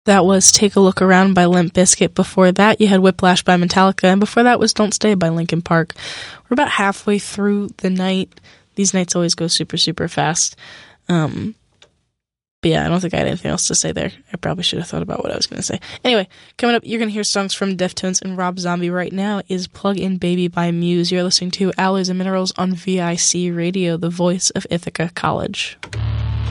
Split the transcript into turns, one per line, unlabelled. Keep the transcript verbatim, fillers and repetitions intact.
That was Take a Look Around by Limp Bizkit. Before that, you had Whiplash by Metallica. And before that was Don't Stay by Linkin Park. We're about halfway through the night. These nights always go super, super fast. Um, but yeah, I don't think I had anything else to say there. I probably should have thought about what I was going to say. Anyway, coming up, you're going to hear songs from Deftones and Rob Zombie. Right now is Plug In Baby by Muse. You're listening to Alloys and Minerals on V I C Radio, the voice of Ithaca College.